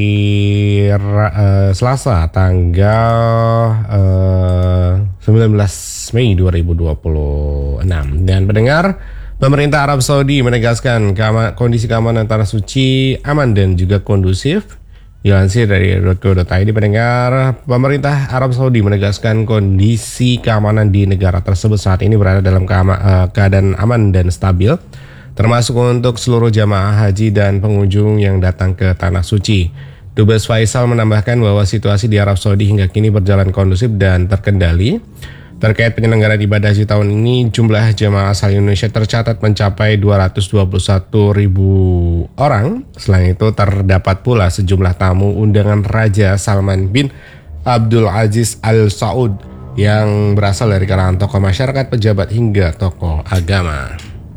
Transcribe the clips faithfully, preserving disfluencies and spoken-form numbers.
uh, Selasa tanggal uh, sembilan belas Mei dua ribu dua puluh enam. Dan pendengar, pemerintah Arab Saudi menegaskan keama- kondisi keamanan tanah suci aman dan juga kondusif. Dilansir dari co dot i d, pendengar, pemerintah Arab Saudi menegaskan kondisi keamanan di negara tersebut saat ini berada dalam keama- uh, keadaan aman dan stabil, termasuk untuk seluruh jamaah haji dan pengunjung yang datang ke Tanah Suci. Dubes Faisal menambahkan bahwa situasi di Arab Saudi hingga kini berjalan kondusif dan terkendali. Terkait penyelenggaraan ibadah haji tahun ini, jumlah jemaah asal Indonesia tercatat mencapai dua ratus dua puluh satu ribu orang. Selain itu, terdapat pula sejumlah tamu undangan Raja Salman bin Abdul Aziz Al Saud yang berasal dari kalangan tokoh masyarakat, pejabat hingga tokoh agama.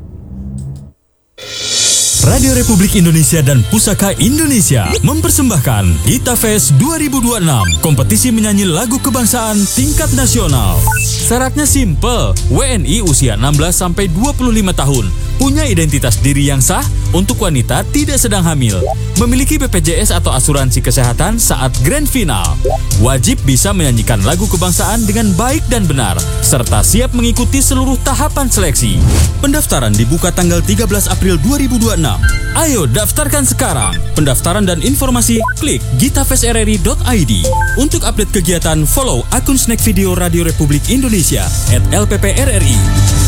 Radio Republik Indonesia dan Pusaka Indonesia mempersembahkan Gita Fest dua ribu dua puluh enam, kompetisi menyanyi lagu kebangsaan tingkat nasional. Syaratnya simple, W N I usia enam belas sampai dua puluh lima tahun, punya identitas diri yang sah, untuk wanita tidak sedang hamil, memiliki B P J S atau asuransi kesehatan saat grand final, wajib bisa menyanyikan lagu kebangsaan dengan baik dan benar, serta siap mengikuti seluruh tahapan seleksi. Pendaftaran dibuka tanggal tiga belas April dua ribu dua puluh enam. Ayo daftarkan sekarang. Pendaftaran dan informasi klik gitafest r r i dot i d. Untuk update kegiatan, follow akun Snack Video Radio Republik Indonesia at L P P R R I.